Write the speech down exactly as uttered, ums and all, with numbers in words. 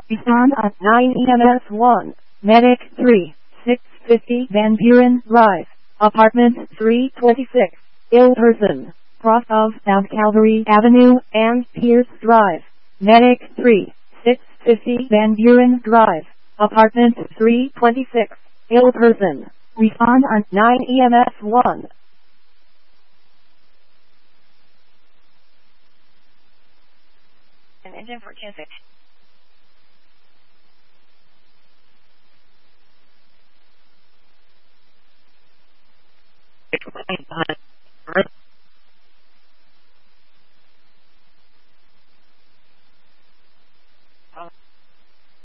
Respond at nine E M S one. Medic three, six fifty Van Buren Drive, Apartment three twenty-six, ill person, cross of South Calvary Avenue and Pierce Drive. Medic three, six fifty Van Buren Drive, Apartment three twenty-six, ill person. Respond on nine E M S one. An engine for Chiswick. It's